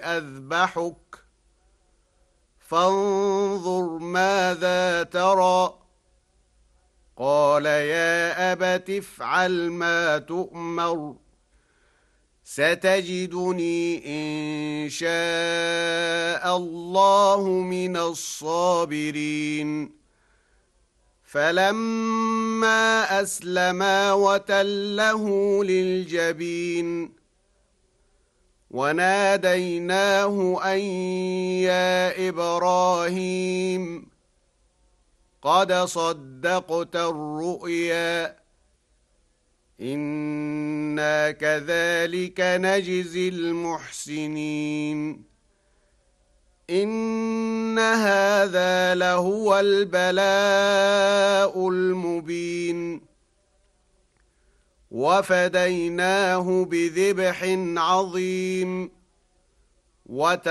أذبحك فانظر ماذا ترى قال يا أبت افعل ما تؤمر ستجدني إن شاء الله من الصابرين فلما أسلما وتله للجبين وناديناه أن يا إبراهيم قد صدقت الرؤيا إنا كذلك نجزي المحسنين إن هذا لهو البلاء المبين وفديناه بذبح عظيم